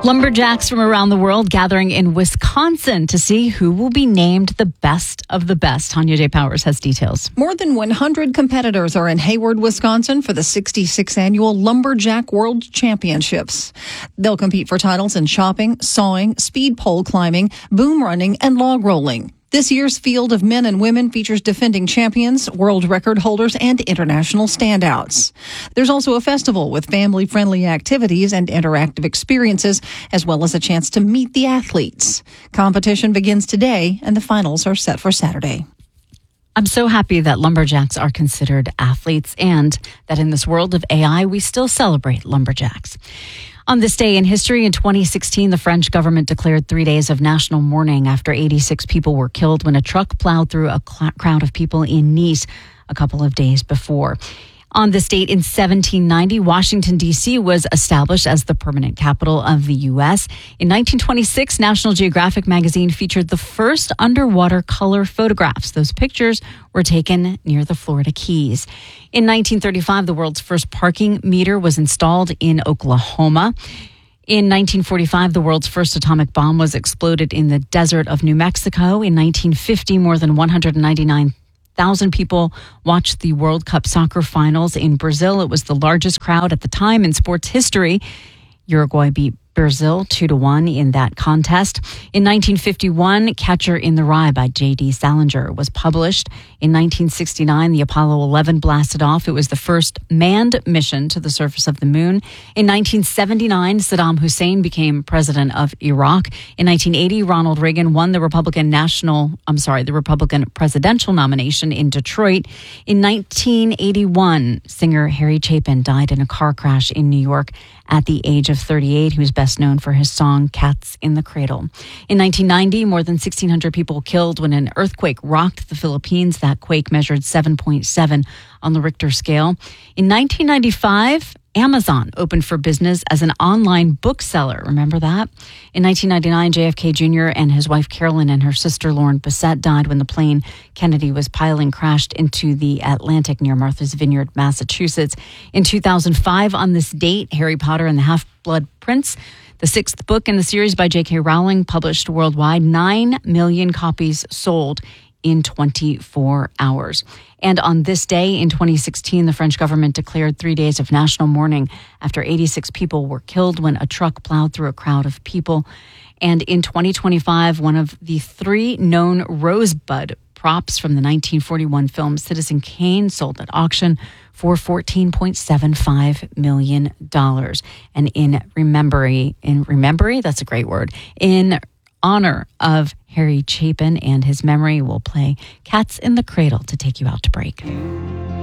Lumberjacks from around the world gathering in Wisconsin to see who will be named the best of the best. Tanya J. Powers has details. More than 100 competitors are in Hayward, Wisconsin for the 66th annual Lumberjack World Championships. They'll compete for titles in chopping, sawing, speed pole climbing, boom running, and log rolling. This year's field of men and women features defending champions, world record holders, and international standouts. There's also a festival with family-friendly activities and interactive experiences, as well as a chance to meet the athletes. Competition begins today, and the finals are set for Saturday. I'm so happy that lumberjacks are considered athletes and that in this world of AI, we still celebrate lumberjacks. On this day in history, in 2016, the French government declared 3 days of national mourning after 86 people were killed when a truck plowed through a crowd of people in Nice a couple of days before. On this date in 1790, Washington, D.C. was established as the permanent capital of the U.S. In 1926, National Geographic magazine featured the first underwater color photographs. Those pictures were taken near the Florida Keys. In 1935, the world's first parking meter was installed in Oklahoma. In 1945, the world's first atomic bomb was exploded in the desert of New Mexico. In 1950, more than 199,000 people watched the World Cup soccer finals in Brazil. It was the largest crowd at the time in sports history. Uruguay beat Brazil 2-1 in that contest. In 1951, Catcher in the Rye by J.D. Salinger was published. In 1969, the Apollo 11 blasted off. It was the first manned mission to the surface of the moon. In 1979, Saddam Hussein became president of Iraq. In 1980, Ronald Reagan won the Republican presidential nomination in Detroit. In 1981, singer Harry Chapin died in a car crash in New York at the age of 38. He was best known for his song Cats in the Cradle. In 1990, more than 1,600 people killed when an earthquake rocked the Philippines. That quake measured 7.7 on the Richter scale. In 1995, Amazon opened for business as an online bookseller. Remember that? In 1999, JFK Jr. and his wife Carolyn and her sister Lauren Bissett died when the plane Kennedy was piloting crashed into the Atlantic near Martha's Vineyard, Massachusetts. In 2005, on this date, Harry Potter and the Half-Blood Prince, the sixth book in the series by J.K. Rowling, published worldwide. 9 million copies sold in 24 hours. And on this day in 2016, the French government declared 3 days of national mourning after 86 people were killed when a truck plowed through a crowd of people. And in 2025, one of the 3 known Rosebud props from the 1941 film Citizen Kane sold at auction for $14.75 million. And in honor of Harry Chapin and his memory, we'll play Cats in the Cradle to take you out to break.